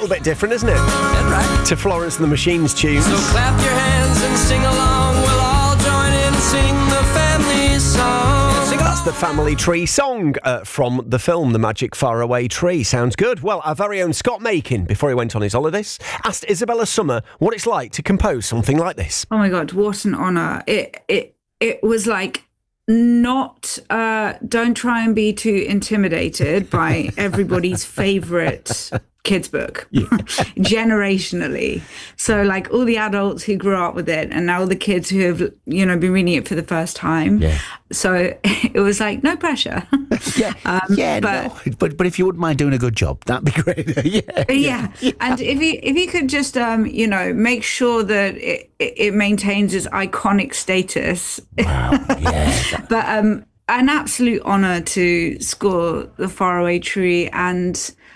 bit different, isn't it? Right. To Florence and the Machine's tunes. So clap your hands and sing along. We'll all join in and sing the family song. That's the Family Tree song from the film The Magic Faraway Tree. Sounds good. Well, our very own Scott Makin, before he went on his holidays, asked Isabella Summer what it's like to compose something like this. Oh my God, what an honour. It was like, not don't try and be too intimidated by everybody's favourite kids book generationally. So like all the adults who grew up with it and now the kids who have been reading it for the first time. So it was like no pressure. But if you wouldn't mind doing a good job, that'd be great. And if you could just make sure that it maintains its iconic status. Wow. But an absolute honour to score The Faraway Tree and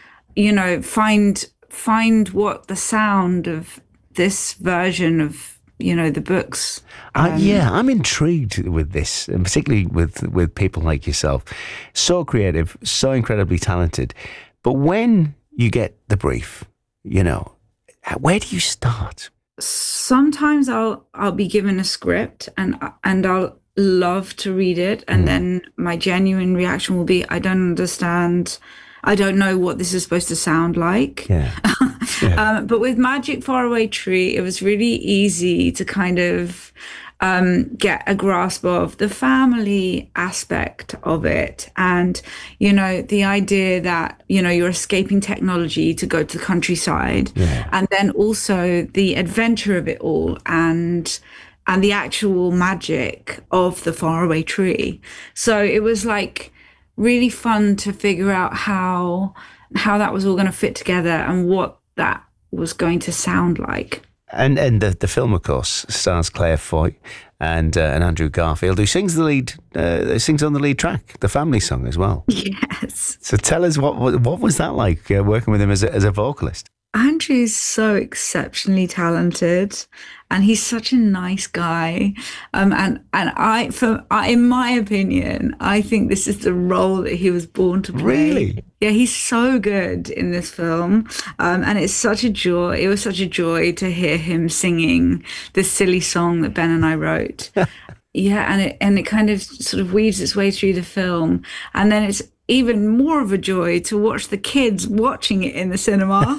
find what the sound of this version of the books. I'm intrigued with this, and particularly with people like yourself, so creative, so incredibly talented. But when you get the brief, where do you start? Sometimes I'll be given a script and I'll love to read it, and then my genuine reaction will be, I don't understand. I don't know what this is supposed to sound like. But with Magic Faraway Tree, it was really easy to kind of get a grasp of the family aspect of it. And, the idea that, you're escaping technology to go to the countryside. And then also the adventure of it all and the actual magic of the Faraway Tree. So it was like really fun to figure out how that was all going to fit together and what that was going to sound like. And the film, of course, stars Claire Foy and Andrew Garfield, who sings on the lead track, the family song as well. Yes. So tell us, what was that like working with him as a vocalist? Andrew's so exceptionally talented, and he's such a nice guy. And I, in my opinion, I think this is the role that he was born to play. Really? Yeah, he's so good in this film, and it's such a joy. It was such a joy to hear him singing this silly song that Ben and I wrote. And it kind of sort of weaves its way through the film, and then it's even more of a joy to watch the kids watching it in the cinema.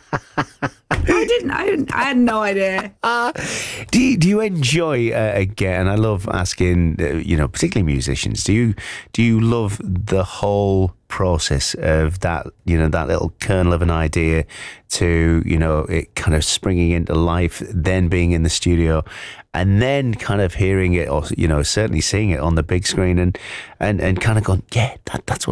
I had no idea. Do you enjoy again? I love asking, particularly musicians. Do you love the whole process of that? That little kernel of an idea to it kind of springing into life, then being in the studio, and then kind of hearing it, or certainly seeing it on the big screen, and kind of going, that's